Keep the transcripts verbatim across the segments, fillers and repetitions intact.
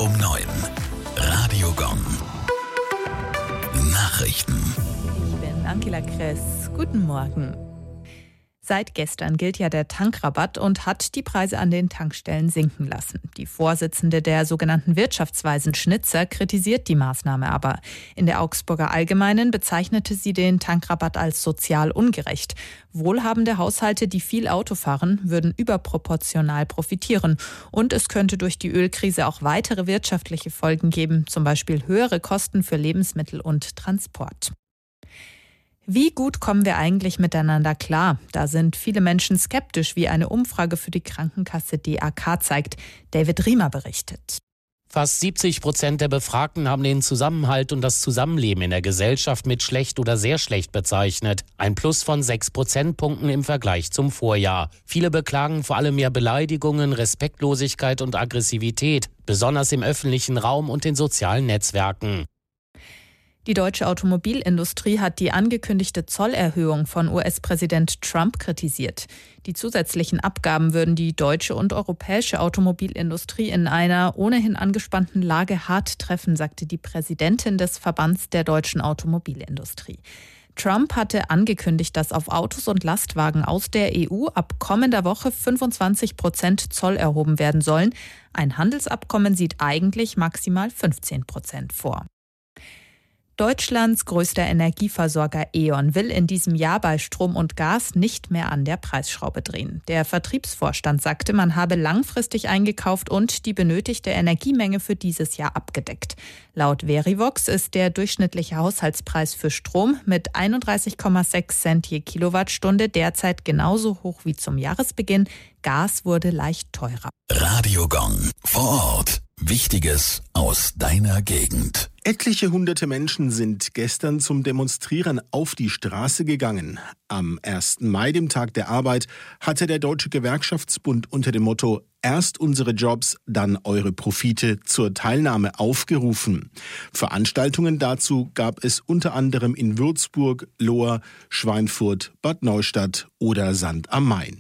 um neun. Radio Gong. Nachrichten. Ich bin Angela Kress. Guten Morgen. Seit gestern gilt ja der Tankrabatt und hat die Preise an den Tankstellen sinken lassen. Die Vorsitzende der sogenannten Wirtschaftsweisen Schnitzer kritisiert die Maßnahme aber. In der Augsburger Allgemeinen bezeichnete sie den Tankrabatt als sozial ungerecht. Wohlhabende Haushalte, die viel Auto fahren, würden überproportional profitieren. Und es könnte durch die Ölkrise auch weitere wirtschaftliche Folgen geben, zum Beispiel höhere Kosten für Lebensmittel und Transport. Wie gut kommen wir eigentlich miteinander klar? Da sind viele Menschen skeptisch, wie eine Umfrage für die Krankenkasse D A K zeigt. David Riemer berichtet. Fast siebzig Prozent der Befragten haben den Zusammenhalt und das Zusammenleben in der Gesellschaft mit schlecht oder sehr schlecht bezeichnet. Ein Plus von sechs Prozentpunkten im Vergleich zum Vorjahr. Viele beklagen vor allem mehr Beleidigungen, Respektlosigkeit und Aggressivität, besonders im öffentlichen Raum und den sozialen Netzwerken. Die deutsche Automobilindustrie hat die angekündigte Zollerhöhung von U S-Präsident Trump kritisiert. Die zusätzlichen Abgaben würden die deutsche und europäische Automobilindustrie in einer ohnehin angespannten Lage hart treffen, sagte die Präsidentin des Verbands der deutschen Automobilindustrie. Trump hatte angekündigt, dass auf Autos und Lastwagen aus der E U ab kommender Woche fünfundzwanzig Prozent Zoll erhoben werden sollen. Ein Handelsabkommen sieht eigentlich maximal fünfzehn Prozent vor. Deutschlands größter Energieversorger E.ON will in diesem Jahr bei Strom und Gas nicht mehr an der Preisschraube drehen. Der Vertriebsvorstand sagte, man habe langfristig eingekauft und die benötigte Energiemenge für dieses Jahr abgedeckt. Laut Verivox ist der durchschnittliche Haushaltspreis für Strom mit einunddreißig Komma sechs Cent je Kilowattstunde derzeit genauso hoch wie zum Jahresbeginn. Gas wurde leicht teurer. Radio Gong. Vor Ort. Wichtiges aus deiner Gegend. Etliche hunderte Menschen sind gestern zum Demonstrieren auf die Straße gegangen. Am ersten Mai, dem Tag der Arbeit, hatte der Deutsche Gewerkschaftsbund unter dem Motto „Erst unsere Jobs, dann eure Profite" zur Teilnahme aufgerufen. Veranstaltungen dazu gab es unter anderem in Würzburg, Lohr, Schweinfurt, Bad Neustadt oder Sand am Main.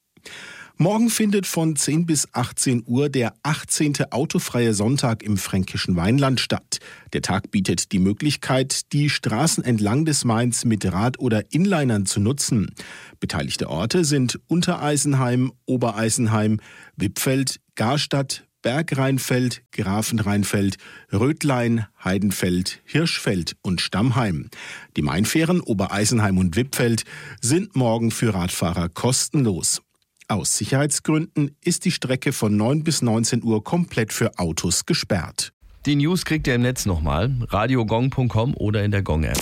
Morgen findet von zehn bis achtzehn Uhr der achtzehnte autofreie Sonntag im Fränkischen Weinland statt. Der Tag bietet die Möglichkeit, die Straßen entlang des Mains mit Rad- oder Inlinern zu nutzen. Beteiligte Orte sind Untereisenheim, Obereisenheim, Wippfeld, Garstadt, Bergrheinfeld, Grafenrheinfeld, Rötlein, Heidenfeld, Hirschfeld und Stammheim. Die Mainfähren Obereisenheim und Wippfeld sind morgen für Radfahrer kostenlos. Aus Sicherheitsgründen ist die Strecke von neun bis neunzehn Uhr komplett für Autos gesperrt. Die News kriegt ihr im Netz nochmal, radiogong punkt com oder in der Gong-App.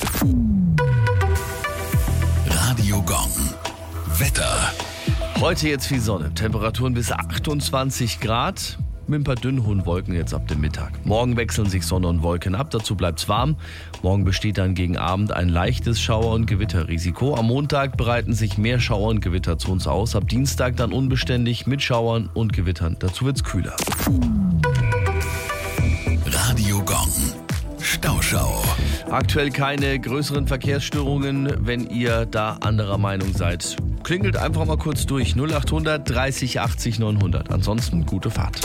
Radio Gong. Wetter. Heute jetzt viel Sonne, Temperaturen bis achtundzwanzig Grad. Mit ein paar dünnen hohen Wolken jetzt ab dem Mittag. Morgen wechseln sich Sonne und Wolken ab, dazu bleibt's warm. Morgen besteht dann gegen Abend ein leichtes Schauer- und Gewitterrisiko. Am Montag bereiten sich mehr Schauer und Gewitter zu uns aus. Ab Dienstag dann unbeständig mit Schauern und Gewittern. Dazu wird's kühler. Radio Gong. Stauschau. Aktuell keine größeren Verkehrsstörungen. Wenn ihr da anderer Meinung seid, klingelt einfach mal kurz durch. null acht hundert dreißig achtzig neunhundert. Ansonsten gute Fahrt.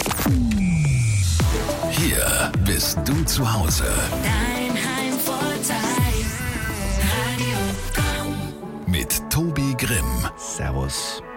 Hier bist du zu Hause. Dein Heimvorteil. Radio Gong. Mit Tobi Grimm. Servus.